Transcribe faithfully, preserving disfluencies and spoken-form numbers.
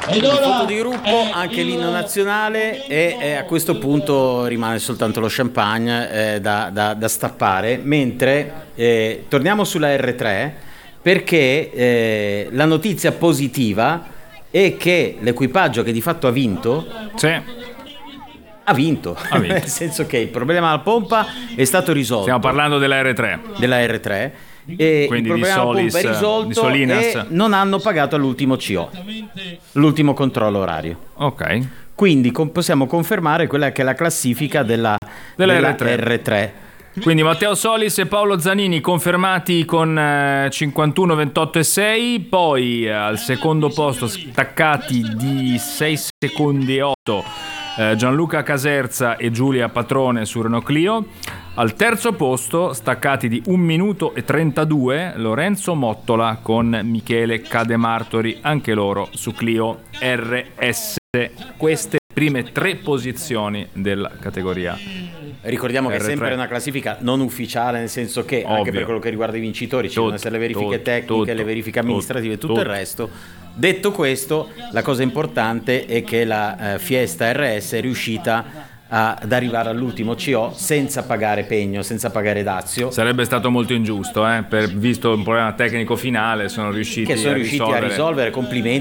Foto di gruppo, anche l'inno nazionale e, e a questo punto rimane soltanto lo champagne eh, da, da, da stappare, mentre eh, torniamo sulla erre tre perché eh, la notizia positiva è che l'equipaggio che di fatto ha vinto sì. ha vinto, ha vinto. Nel senso che il problema alla pompa è stato risolto. Stiamo parlando della erre tre. Della erre tre. E quindi il problema di Solis, pompa è risolto di Solinas. E non hanno pagato all'ultimo C O, l'ultimo controllo orario. Ok. Quindi com- possiamo confermare quella che è la classifica della, della, della erre tre. erre tre. Quindi Matteo Solis e Paolo Zanini confermati con eh, cinquantuno, ventotto e sei, poi eh, al secondo posto staccati di sei secondi e otto eh, Gianluca Caserza e Giulia Patrone su Renault Clio. Al terzo posto, staccati di un minuto e trentadue, Lorenzo Mottola con Michele Cademartori, anche loro su Clio erre esse. Queste prime tre posizioni della categoria. Ricordiamo che erre tre. è sempre una classifica non ufficiale, nel senso che Ovvio. Anche per quello che riguarda i vincitori ci Tutto, devono essere le verifiche tutto, tecniche, tutto, le verifiche amministrative e tutto, tutto. il resto. Detto questo, la cosa importante è che la eh, Fiesta erre esse è riuscita a, ad arrivare all'ultimo C O senza pagare pegno, senza pagare dazio. Sarebbe stato molto ingiusto, eh, per, visto un problema tecnico finale, sono riusciti, che sono a, riusciti risolvere. a risolvere. Complimenti